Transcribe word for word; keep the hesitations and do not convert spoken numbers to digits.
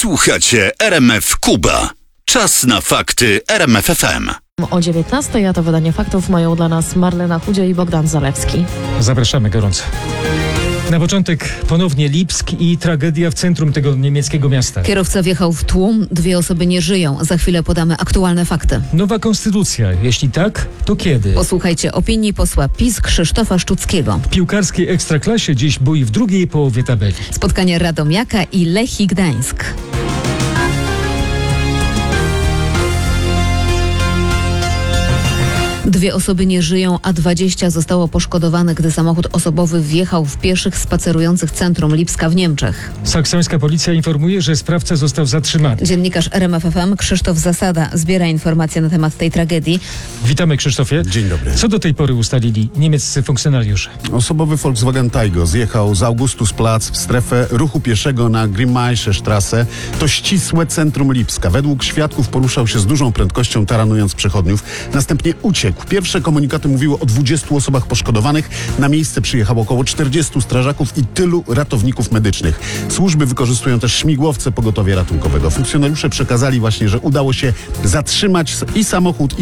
Słuchacie R M F Kuba. Czas na fakty R M F F M. O dziewiętnastej, a to wydanie faktów mają dla nas Marlena Chudzia i Bogdan Zalewski. Zapraszamy gorąco. Na początek ponownie Lipsk i tragedia w centrum tego niemieckiego miasta. Kierowca wjechał w tłum, dwie osoby nie żyją. Za chwilę podamy aktualne fakty. Nowa konstytucja. Jeśli tak, to kiedy? Posłuchajcie opinii posła PiS Krzysztofa Szczuckiego. W piłkarskiej ekstraklasie dziś bój w drugiej połowie tabeli. Spotkanie Radomiaka i Lechii Gdańsk. Dwie osoby nie żyją, a dwadzieścia zostało poszkodowanych, gdy samochód osobowy wjechał w pieszych spacerujących centrum Lipska w Niemczech. Saksońska policja informuje, że sprawca został zatrzymany. Dziennikarz R M F F M Krzysztof Zasada zbiera informacje na temat tej tragedii. Witamy, Krzysztofie. Dzień dobry. Co do tej pory ustalili niemieccy funkcjonariusze? Osobowy Volkswagen Taygo zjechał z Augustusplatz w strefę ruchu pieszego na Grimmaische Straße. To ścisłe centrum Lipska. Według świadków poruszał się z dużą prędkością, taranując przechodniów. Następnie uciekł. Pierwsze komunikaty mówiły o dwudziestu osobach poszkodowanych. Na miejsce przyjechało około czterdziestu strażaków i tylu ratowników medycznych. Służby wykorzystują też śmigłowce pogotowia ratunkowego. Funkcjonariusze przekazali właśnie, że udało się zatrzymać i samochód,